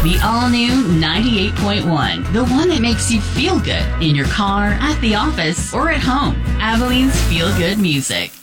The all-new 98.1. The one that makes you feel good in your car, at the office, or at home. Abilene's Feel Good Music.